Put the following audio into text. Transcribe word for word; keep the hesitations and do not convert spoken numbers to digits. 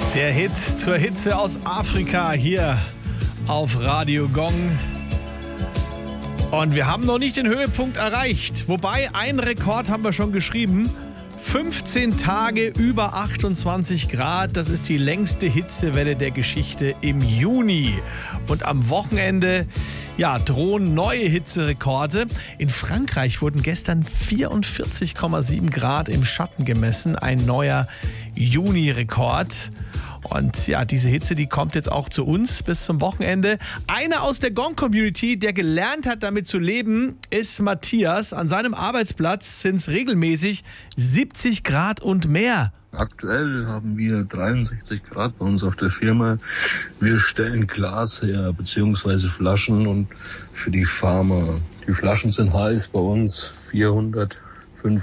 Der Hit zur Hitze aus Afrika hier auf Radio Gong. Und wir haben noch nicht den Höhepunkt erreicht. Wobei, einen Rekord haben wir schon geschrieben. fünfzehn Tage über achtundzwanzig Grad. Das ist die längste Hitzewelle der Geschichte im Juni. Und am Wochenende ja, drohen neue Hitzerekorde. In Frankreich wurden gestern vierundvierzig Komma sieben Grad im Schatten gemessen. Ein neuer Juni-Rekord. Und ja, diese Hitze, die kommt jetzt auch zu uns bis zum Wochenende. Einer aus der Gong-Community, der gelernt hat, damit zu leben, ist Matthias. An seinem Arbeitsplatz sind es regelmäßig siebzig Grad und mehr. Aktuell haben wir dreiundsechzig Grad bei uns auf der Firma. Wir stellen Glas her, beziehungsweise Flaschen und für die Farmer. Die Flaschen sind heiß bei uns, vierhundert